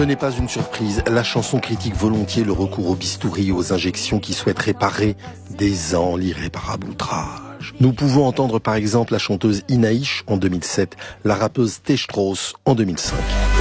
Ce n'est pas une surprise, la chanson critique volontiers le recours au bistouri et aux injections qui souhaitent réparer des ans l'irréparable outrage. Nous pouvons entendre par exemple la chanteuse Inaïch en 2007, la rappeuse T. Strauss en 2005.